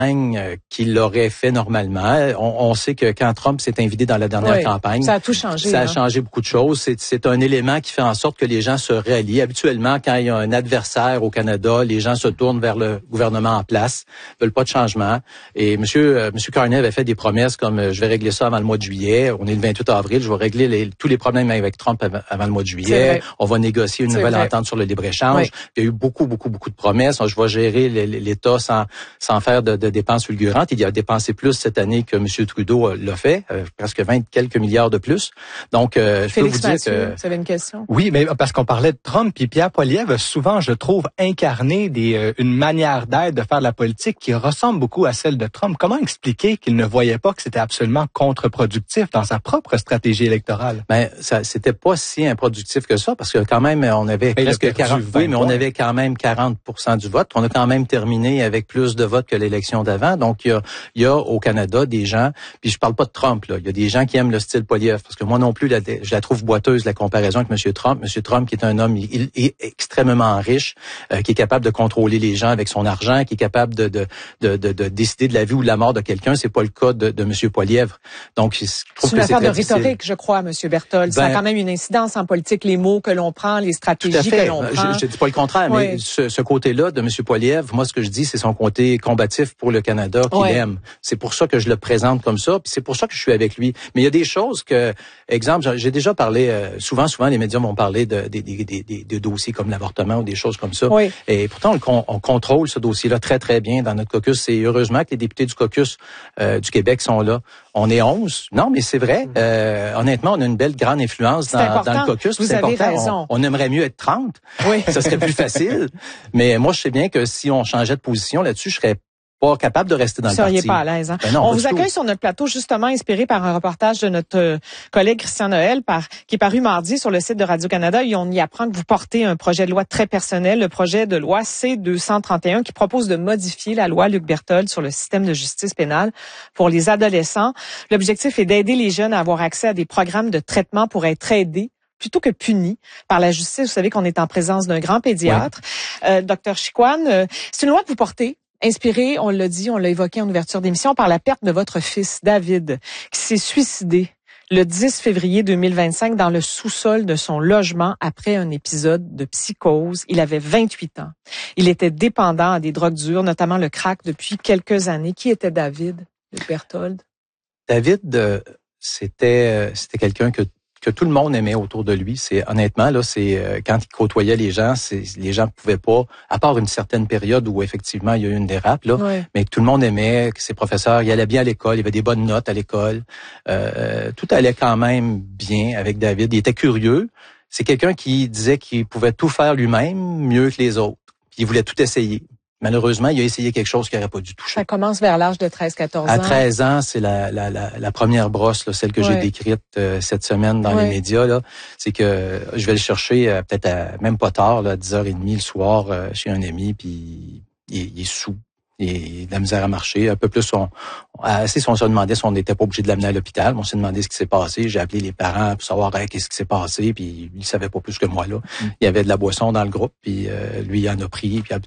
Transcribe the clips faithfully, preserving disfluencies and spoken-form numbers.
qu'il l'aurait fait normalement. On, on sait que quand Trump s'est invité dans la dernière oui, campagne, ça a tout changé. Ça a hein. changé beaucoup de choses. C'est, c'est un élément qui fait en sorte que les gens se rallient. Habituellement, quand il y a un adversaire au Canada, les gens se tournent vers le gouvernement en place, veulent pas de changement. Et Monsieur, euh, Monsieur Carney avait fait des promesses comme euh, je vais régler ça avant le mois de juillet. On est le vingt-huit avril, je vais régler les, tous les problèmes avec Trump avant, avant le mois de juillet. On va négocier une c'est nouvelle vrai. entente sur le libre-échange. Oui. Il y a eu beaucoup, beaucoup, beaucoup de promesses. Je vais gérer l'État sans, sans faire de, de dépenses fulgurantes. Il a dépensé plus cette année que M. Trudeau l'a fait, euh, presque vingt quelques milliards de plus. Donc, euh, je Félix peux vous Mathieu, dire que... vous avez une question? Oui, mais parce qu'on parlait de Trump, puis Pierre Poilievre a souvent, je trouve, incarné des, euh, une manière d'être, de faire de la politique qui ressemble beaucoup à celle de Trump. Comment expliquer qu'il ne voyait pas que c'était absolument contre-productif dans sa propre stratégie électorale? Ben, ça, c'était pas si improductif que ça, parce que quand même, on avait ben, presque quarante, oui, mais on avait quand même quarante pour cent du vote. On a quand même terminé avec plus de votes que l'élection d'avant. Donc, il y a, il y a au Canada des gens, puis je parle pas de Trump, là. Il y a des gens qui aiment le style Poilievre, parce que moi non plus, la, je la trouve boiteuse, la comparaison avec M. Trump. M. Trump, qui est un homme, il, il est extrêmement riche, euh, qui est capable de contrôler les gens avec son argent, qui est capable de, de, de, de, de décider de la vie ou de la mort de quelqu'un. C'est pas le cas de, de M. Poilievre. Donc, je trouve c'est une que c'est affaire de difficile. rhétorique, je crois, M. Berthold. Ben, ça a quand même une incidence en politique, les mots que l'on prend, les stratégies que l'on prend. Je ne dis pas le contraire, oui. mais ce, ce côté-là de M. Poilievre, moi, ce que je dis, c'est son côté combatif pour le Canada qu'il oui. aime. C'est pour ça que je le présente comme ça, puis c'est pour ça que je suis avec lui. Mais il y a des choses que, exemple, j'ai déjà parlé, euh, souvent, souvent, les médias m'ont parlé de, de, de, de, de, de dossiers comme l'avortement ou des choses comme ça. Oui. Et pourtant, on, on contrôle ce dossier-là très, très bien dans notre caucus. C'est heureusement que les députés du caucus euh, du Québec sont là. On est onze. Non, mais c'est vrai. Euh, honnêtement, on a une belle grande influence dans, dans le caucus. Vous c'est avez important. raison. On, on aimerait mieux être trente. Oui. Ça serait plus facile. Mais moi, je sais bien que si on changeait de position là-dessus, je serais pas capable de rester dans vous le parti. Vous seriez pas à l'aise. Hein? Ben non, on vous accueille tout. sur notre plateau justement inspiré par un reportage de notre euh, collègue Christian Noël par, qui est paru mardi sur le site de Radio-Canada. Et on y apprend que vous portez un projet de loi très personnel, le projet de loi C deux cent trente et un qui propose de modifier la loi Luc Berthold sur le système de justice pénale pour les adolescents. L'objectif est d'aider les jeunes à avoir accès à des programmes de traitement pour être aidés plutôt que punis par la justice. Vous savez qu'on est en présence d'un grand pédiatre, oui. euh, Docteur Chicoine. Euh, c'est une loi que vous portez. Inspiré, on l'a dit, on l'a évoqué en ouverture d'émission, par la perte de votre fils, David, qui s'est suicidé le dix février deux mille vingt-cinq dans le sous-sol de son logement après un épisode de psychose. Il avait vingt-huit ans. Il était dépendant à des drogues dures, notamment le crack, depuis quelques années. Qui était David, Luc Berthold? David, euh, c'était, c'était quelqu'un que que tout le monde aimait autour de lui. C'est honnêtement là, c'est euh, quand il côtoyait les gens, c'est les gens pouvaient pas, à part une certaine période où effectivement il y a eu une dérape là, oui. mais que tout le monde aimait, que ses professeurs, il allait bien à l'école, il avait des bonnes notes à l'école, euh, tout allait quand même bien avec David. Il était curieux. C'est quelqu'un qui disait qu'il pouvait tout faire lui-même mieux que les autres. Puis il voulait tout essayer. Malheureusement, il a essayé quelque chose qu'il n'aurait pas dû toucher. Ça commence vers l'âge de treize quatorze ans. À treize ans, c'est la, la, la, la première brosse, là, celle que ouais. j'ai décrite euh, cette semaine dans ouais. les médias. Là, c'est que je vais le chercher euh, peut-être à, même pas tard, là, dix heures trente le soir, euh, chez un ami, puis il, il est sous. Il a de la misère à marcher. Un peu plus, on, assez, on se demandait si on n'était pas obligé de l'amener à l'hôpital. On s'est demandé ce qui s'est passé. J'ai appelé les parents pour savoir hey, qu'est-ce qui s'est passé. Puis il savait pas plus que moi là. Mm. Il y avait de la boisson dans le groupe. Puis euh, lui, il en a pris. Puis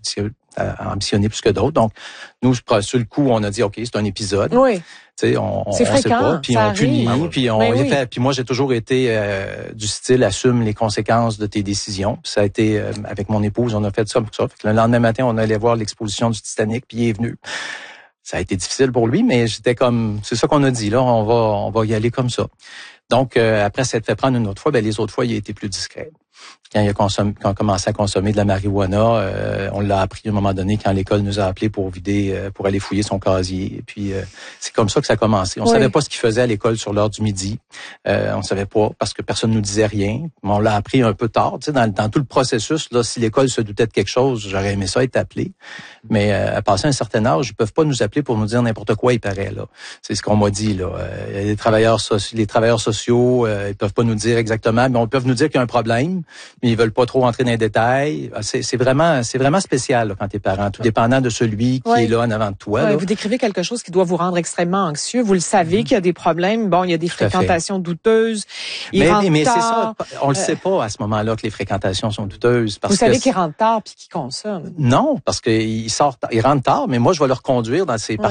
a ambitionné plus que d'autres. Donc nous, sur le coup, on a dit ok, c'est un épisode. Oui. Tu sais, on, c'est on fréquent, sait pas. Puis on punit. Ah, puis on oui. fait. Puis moi, j'ai toujours été euh, du style assume les conséquences de tes décisions. Puis ça a été euh, avec mon épouse, on a fait ça pour ça. Fait que le lendemain matin, on allait voir l'exposition du Titanic. Puis il est venu. Ça a été difficile pour lui, mais j'étais comme, c'est ça qu'on a dit là, on va, on va y aller comme ça. Donc euh, après s'être fait prendre une autre fois, ben les autres fois, il a été plus discret. Quand il a, consommé, quand il a commencé à consommer de la marijuana, euh, on l'a appris à un moment donné quand l'école nous a appelés pour vider, euh, pour aller fouiller son casier. Et puis euh, c'est comme ça que ça a commencé. On oui. savait pas ce qu'il faisait à l'école sur l'heure du midi. Euh, on savait pas parce que personne nous disait rien. Mais on l'a appris un peu tard. Tu sais, dans, dans tout le processus, là, si l'école se doutait de quelque chose, j'aurais aimé ça être appelé. Mais euh, à passer un certain âge, ils peuvent pas nous appeler pour nous dire n'importe quoi. Il paraît là. C'est ce qu'on m'a dit là. Euh, les travailleurs sociaux, les travailleurs sociaux, euh, ils peuvent pas nous dire exactement, mais on peut nous dire qu'il y a un problème. Mais ils veulent pas trop entrer dans les détails. C'est, c'est vraiment, c'est vraiment spécial là, quand t'es parent, tout dépendant de celui qui oui. est là en avant de toi. Oui, là. Vous décrivez quelque chose qui doit vous rendre extrêmement anxieux. Vous le savez mmh. qu'il y a des problèmes. Bon, il y a des tout fréquentations douteuses. Il mais rentre mais tard. c'est ça. On le euh, sait pas à ce moment-là que les fréquentations sont douteuses. Parce vous savez que qu'il rentre tard puis qu'il consomme. Non, parce qu'il sort, il rentre tard. Mais moi, je vais le reconduire dans ses. Ouais.